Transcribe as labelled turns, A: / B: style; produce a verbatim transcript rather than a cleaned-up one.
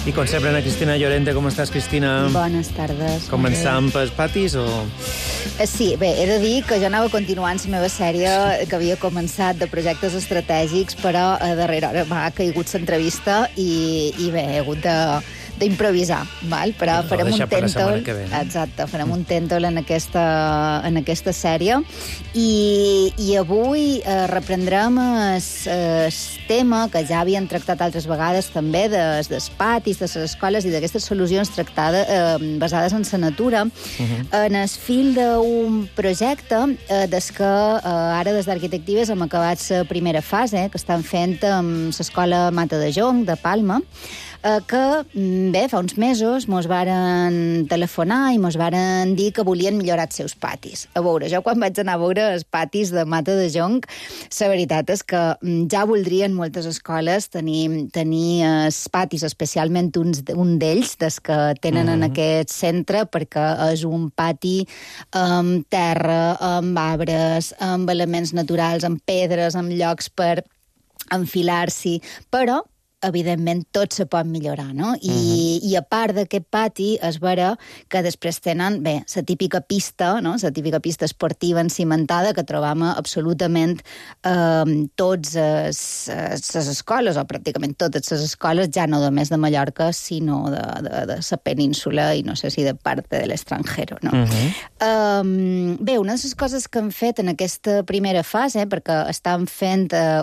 A: I com sempre, Ana Cristina Llorente, com estàs, Cristina?
B: Bones tardes.
A: Començant pels patis o...?
B: Sí, bé, he de dir que jo anava continuant la meva sèrie que havia començat de projectes estratègics, però a darrera hora m'ha caigut l'entrevista i, i bé, he hagut de... d'improvisar, val? Però
A: no,
B: farem un tèntol,
A: no?
B: exacte, farem un tèntol en aquesta, en aquesta sèrie i, i avui eh, reprendrem el tema que ja havien tractat altres vegades també des, dels patis, de les escoles i d'aquestes solucions tractades eh, basades en la natura, uh-huh. en el fil d'un projecte eh, des que eh, ara des d'Arquitectives hem acabat la primera fase que estan fent amb l'escola Mata de Jonc de Palma, eh, que bé, fa uns mesos mos varen telefonar i mos varen dir que volien millorar els seus patis. A veure, jo quan vaig anar a veure els patis de Mata de Jonc, la veritat és que ja voldrien moltes escoles tenir, tenir els patis, especialment uns, un d'ells, des que tenen mm-hmm. en aquest centre, perquè és un pati amb terra, amb arbres, amb elements naturals, amb pedres, amb llocs per enfilar-s'hi, però evidentment tot se pot millorar, no? I, uh-huh. i a part d'aquest pati es veurà que després tenen, bé, la típica pista, no? La típica pista esportiva encimentada que trobam absolutament eh, tots les escoles, o pràcticament totes les escoles, ja no només de Mallorca, sinó de, de, de la península i no sé si de part de l'estranger, no? Uh-huh. Um, bé, una de les coses que han fet en aquesta primera fase, perquè estan fent uh,